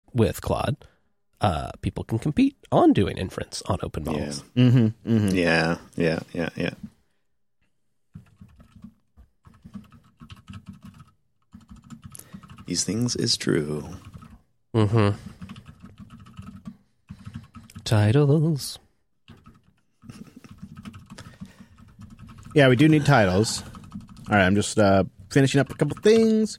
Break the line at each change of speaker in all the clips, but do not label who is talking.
with Claude, people can compete on doing inference on open models.
Yeah. Mm-hmm, mm-hmm. Yeah. These things is true.
Mm-hmm. Titles.
Yeah, we do need titles. All right, I'm just finishing up a couple things.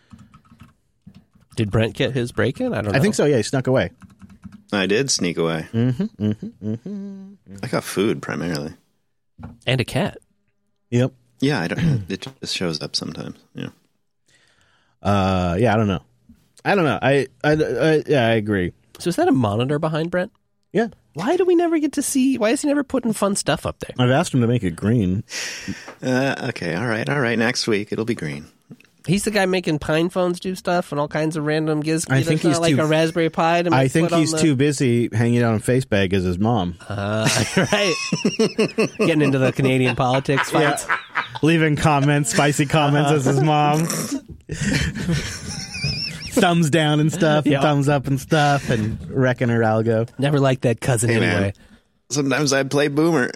Did Brent get his break in? I don't know.
I think so, yeah, he snuck away.
I did sneak away.
Mm-hmm.
I got food primarily.
And a cat.
Yep.
Yeah, I don't. It just shows up sometimes. Yeah.
Yeah, I don't know. I agree.
So is that a monitor behind Brent?
Yeah.
Why do we never get to see? Why is he never putting fun stuff up there?
I've asked him to make it green.
Okay, all right. Next week it'll be green.
He's the guy making Pine phones do stuff and all kinds of random giz.
I think he's
like
too,
a Raspberry Pi.
I think he's too busy hanging out on Facebag as his mom.
Right. Getting into the Canadian politics fights.
Yeah. Leaving comments, spicy comments as his mom. Thumbs down and stuff, and thumbs up and stuff, and wrecking her algo.
Never liked that cousin anyway.
Man. Sometimes I play Boomer.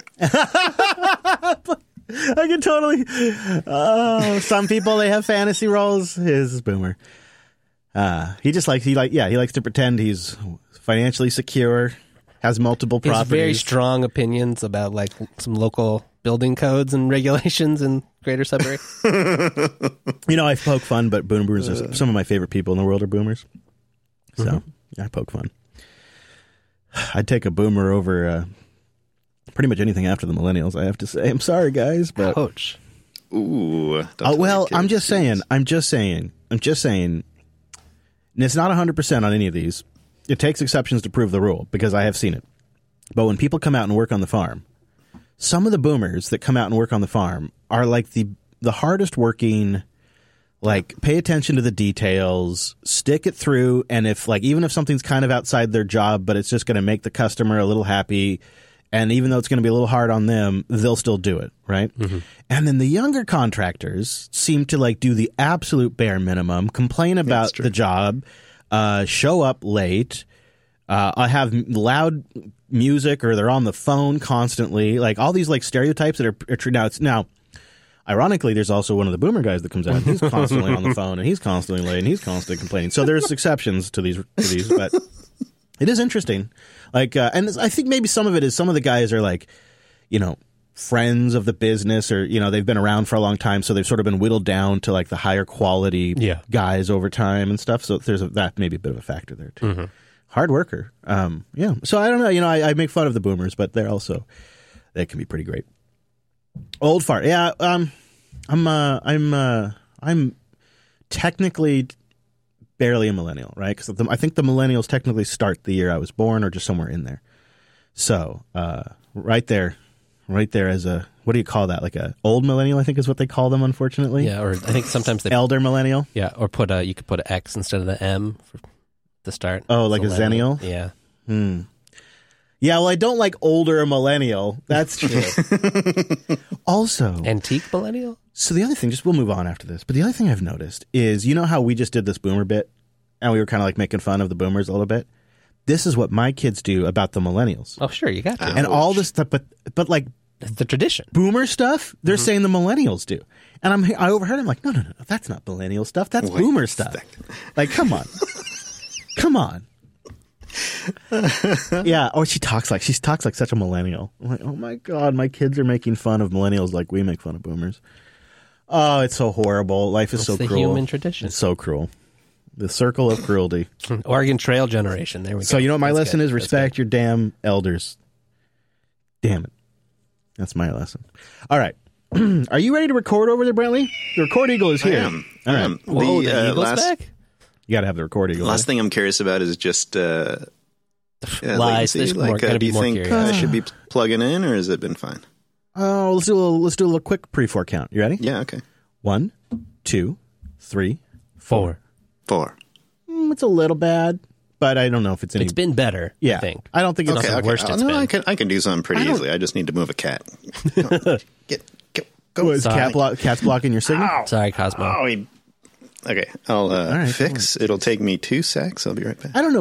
I can totally. Some people, they have fantasy roles. His is Boomer. He likes to pretend he's financially secure, has multiple
He has
properties.
very strong opinions about like some local building codes and regulations in Greater Sudbury.
I poke fun, but boomers are some of my favorite people in the world are boomers. So I poke fun. I'd take a boomer over pretty much anything after the millennials, I have to say. I'm sorry, guys, but
Ouch.
Ooh.
I'm just saying. And it's not 100% on any of these. It takes exceptions to prove the rule, because I have seen it. But when people come out and work on the farm, some of the boomers that come out and work on the farm are like the hardest working, like pay attention to the details, stick it through, and even if something's kind of outside their job, but it's just going to make the customer a little happy, and even though it's going to be a little hard on them, they'll still do it, right? Mm-hmm. And then the younger contractors seem to like do the absolute bare minimum, complain about the job, show up late, I have loud music, or they're on the phone constantly, like all these like stereotypes that are true. Now, ironically, there's also one of the boomer guys that comes out. He's constantly on the phone, and he's constantly late, and he's constantly complaining. So there's exceptions to these, but it is interesting. Like, and I think maybe some of it is some of the guys are like, friends of the business, or they've been around for a long time, so they've sort of been whittled down to like the higher quality guys over time and stuff. So there's that maybe a bit of a factor there too. Mm-hmm. Hard worker. Yeah. So I don't know. I make fun of the boomers, but they can be pretty great. Old fart. Yeah. I'm technically barely a millennial, right? Because I think the millennials technically start the year I was born, or just somewhere in there. So right there as a, what do you call that? Like a old millennial, I think is what they call them, unfortunately.
Yeah, or I think sometimes they
elder millennial.
Yeah, or you could put an X instead of the M for the start.
Oh, like a zennial?
Yeah.
Yeah, well, I don't like older millennial. That's true. Also,
antique millennial?
So the other thing, we'll move on after this, but the other thing I've noticed is, how we just did this boomer bit, and we were kind of like making fun of the boomers a little bit? This is what my kids do about the millennials.
Oh, sure, you got to.
And all this stuff, but like,
it's the tradition.
Boomer stuff, they're saying the millennials do. And I overheard him like, no, that's not millennial stuff. That's boomer stuff. Like, come on. Come on. Yeah. Or she talks like such a millennial. I'm like, oh my God, my kids are making fun of millennials like we make fun of boomers. Oh, it's so horrible. Life is so cruel. It's the
human tradition.
It's so cruel. The circle of cruelty.
Oregon Trail generation. There we go.
So you know what my lesson is? Respect your damn elders. Damn it. That's my lesson. All right. Are you ready to record over there, Brantley? The Record Eagle is here.
I am.
All right.
Whoa, the Eagle's back?
You got to have the Record Eagle.
Last thing I'm curious about is just
lies.
Latency. Do you think I should be plugging in, or has it been fine?
Oh, let's do a little quick pre-4 count. You ready?
Yeah. Okay.
1, 2, 3,
4.
It's a little bad, but I don't know if it's any.
It's been better.
Yeah,
I think.
I don't think it's
the worst. It's been.
I can do something pretty easily. I just need to move a cat. Go.
Is cat's blocking your signal?
Ow. Sorry, Cosmo.
Okay, I'll fix. It'll take me 2 secs. I'll be right back.
I don't know.